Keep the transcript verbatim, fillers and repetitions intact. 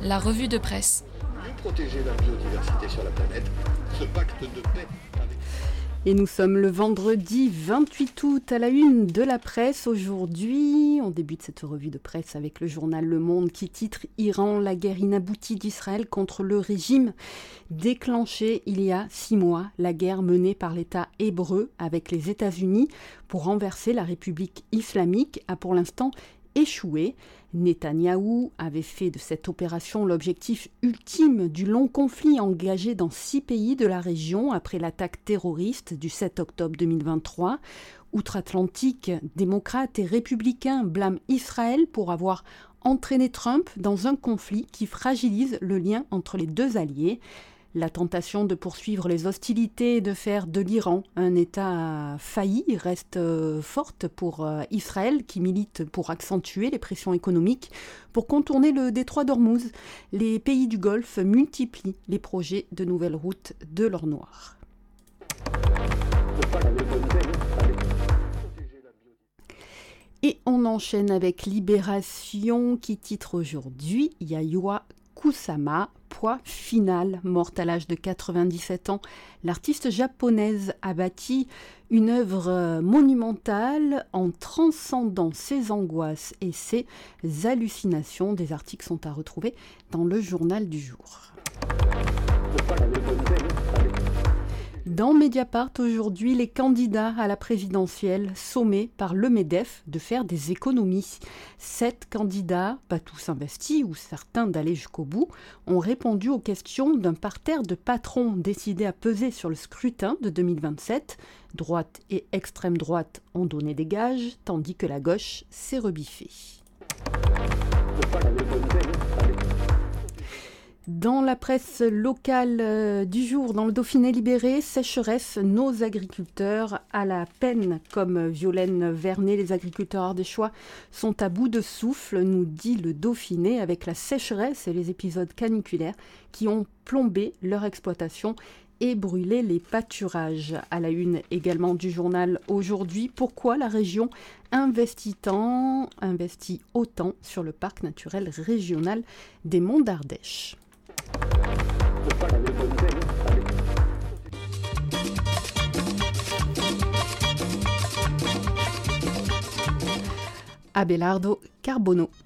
La revue de presse. Mieux protéger la biodiversité sur la planète, ce pacte de paix avec... Et nous sommes le vendredi vingt-huit août à la une de la presse. Aujourd'hui, on débute cette revue de presse avec le journal Le Monde qui titre « Iran, la guerre inaboutie d'Israël contre le régime ». Déclenchée il y a six mois, la guerre menée par l'État hébreu avec les États-Unis pour renverser la République islamique a pour l'instant échoué. Netanyahou avait fait de cette opération l'objectif ultime du long conflit engagé dans six pays de la région après l'attaque terroriste du sept octobre deux mille vingt-trois. Outre-Atlantique, démocrates et républicains blâment Israël pour avoir entraîné Trump dans un conflit qui fragilise le lien entre les deux alliés. La tentation de poursuivre les hostilités et de faire de l'Iran un État failli reste forte pour Israël qui milite pour accentuer les pressions économiques. Pour contourner le détroit d'Ormuz, les pays du Golfe multiplient les projets de nouvelles routes de l'or Noir. Et on enchaîne avec Libération qui titre aujourd'hui « Yayoi Kusama, poids final, morte à l'âge de quatre-vingt-dix-sept ans. L'artiste japonaise a bâti une œuvre monumentale en transcendant ses angoisses et ses hallucinations. » Des articles sont à retrouver dans le journal du jour. Dans Mediapart, aujourd'hui, les candidats à la présidentielle sommés par le MEDEF de faire des économies. Sept candidats, pas tous investis ou certains d'aller jusqu'au bout, ont répondu aux questions d'un parterre de patrons décidés à peser sur le scrutin de deux mille vingt-sept. Droite et extrême droite ont donné des gages, tandis que la gauche s'est rebiffée. Dans la presse locale euh, du jour, dans le Dauphiné libéré, sécheresse, nos agriculteurs à la peine. Comme Violaine Vernet, les agriculteurs ardéchois sont à bout de souffle, nous dit le Dauphiné, avec la sécheresse et les épisodes caniculaires qui ont plombé leur exploitation et brûlé les pâturages. À la une également du journal aujourd'hui, pourquoi la région investit tant, investit autant sur le parc naturel régional des Monts d'Ardèche. Abelardo Carbono.